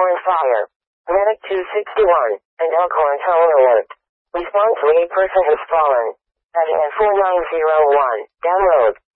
Elkhorn Fire. Medic 261 and Elkhorn Tone Alert. Response rate person has fallen. At 4901. Download.